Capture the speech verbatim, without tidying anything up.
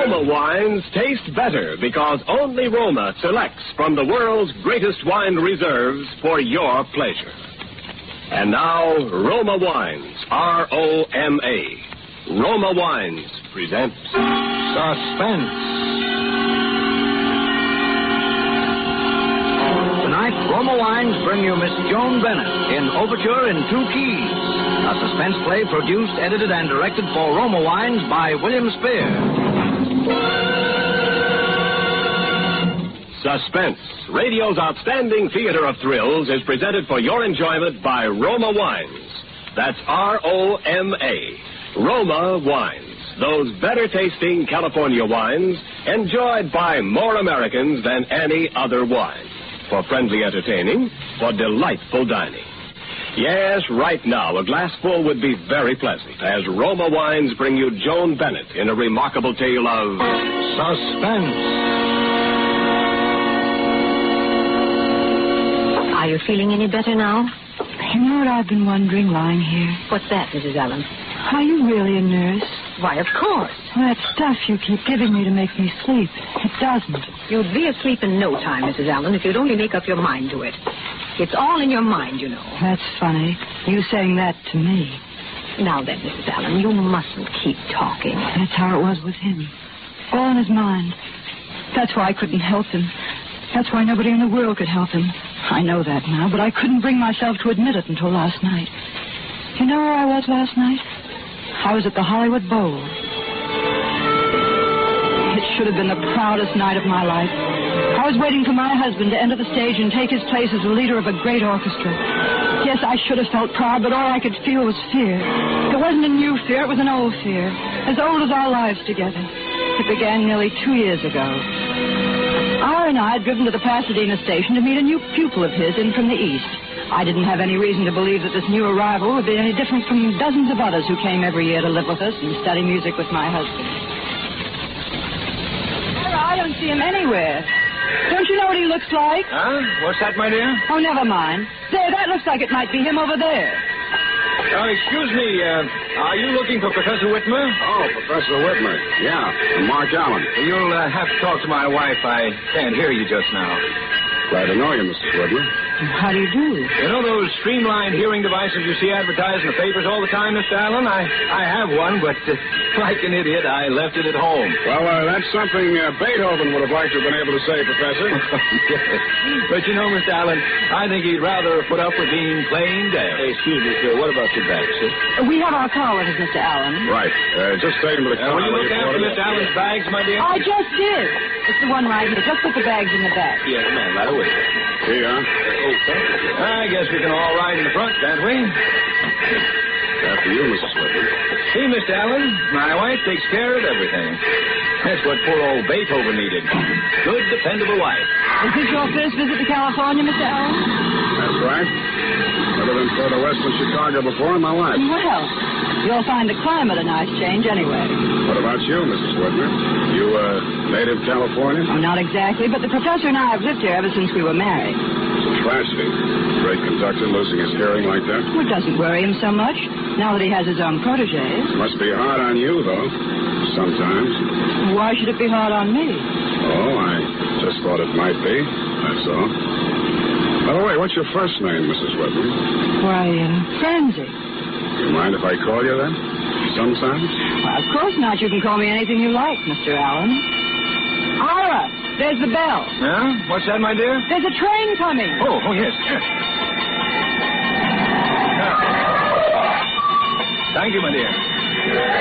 Roma wines taste better because only Roma selects from the world's greatest wine reserves for your pleasure. And now, Roma Wines, R O M A. Roma Wines presents Suspense. Tonight, Roma Wines bring you Miss Joan Bennett in Overture in Two Keys, a suspense play produced, edited, and directed for Roma Wines by William Spear. Suspense, radio's outstanding theater of thrills, is presented for your enjoyment by Roma Wines. That's R O M A. Roma Wines. Those better-tasting California wines enjoyed by more Americans than any other wine. For friendly entertaining, for delightful dining. Yes, right now, a glassful would be very pleasant, as Roma Wines bring you Joan Bennett in a remarkable tale of suspense. Are you feeling any better now? You know what I've been wondering lying here? What's that, Missus Allen? Are you really a nurse? Why, of course. Well, that stuff you keep giving me to make me sleep, it doesn't. You'd be asleep in no time, Missus Allen, if you'd only make up your mind to it. It's all in your mind, you know. That's funny, you saying that to me. Now then, Missus Allen, you mustn't keep talking. That's how it was with him. All in his mind. That's why I couldn't help him. That's why nobody in the world could help him. I know that now, but I couldn't bring myself to admit it until last night. You know where I was last night? I was at the Hollywood Bowl. It should have been the proudest night of my life. I was waiting for my husband to enter the stage and take his place as the leader of a great orchestra. Yes, I should have felt proud, but all I could feel was fear. It wasn't a new fear, it was an old fear, as old as our lives together. It began nearly two years ago. R and I had driven to the Pasadena station to meet a new pupil of his in from the East. I didn't have any reason to believe that this new arrival would be any different from dozens of others who came every year to live with us and study music with my husband. I don't see him anywhere. Don't you know what he looks like? Huh? What's that, my dear? Oh, never mind. There, that looks like it might be him over there. Uh, excuse me, uh, are you looking for Professor Whitmer? Oh, Professor Whitmer. Yeah, and Mark Allen. You'll uh, have to talk to my wife. I can't hear you just now. Glad to know you, Missus Whitmer. How do you do? You know those streamlined hearing devices you see advertised in the papers all the time, Mister Allen? I, I have one, but uh, like an idiot, I left it at home. Well, uh, that's something uh, Beethoven would have liked to have been able to say, Professor. Yes. But you know, Mister Allen, I think he'd rather put up with being plain deaf. Hey, excuse me, sir. What about your back, sir? We have our car with us, Mister Allen. Right. Uh, just take him to the Uh, car. will you look after Mister Allen's bags, my dear? I just did. It's the one right here. Just put the bags in the back. Yes, ma'am. Right away. Here you are. Oh, thank you. I guess we can all ride in the front, can't we? After you, Missus Whitmer. See, Mister Allen, my wife takes care of everything. That's what poor old Beethoven needed. Good, dependable wife. Is this your first visit to California, Mister Allen? That's right. Never been further west than Chicago before in my life. Well, you'll find the climate a nice change anyway. What about you, Missus Whitmer? You, uh, native Californian? Oh, not exactly, but the professor and I have lived here ever since we were married. It's a tragedy. Great conductor losing his hearing like that. Well, it doesn't worry him so much, now that he has his own protégés. Must be hard on you, though. Sometimes. Why should it be hard on me? Oh, I just thought it might be. That's all. By the way, what's your first name, Missus Whitmer? Why, uh, Francie. You mind if I call you that? Sometimes? Well, of course not. You can call me anything you like, Mister Allen. Ira, there's the bell. Huh? What's that, my dear? There's a train coming. Oh, oh, yes. Thank you, my dear.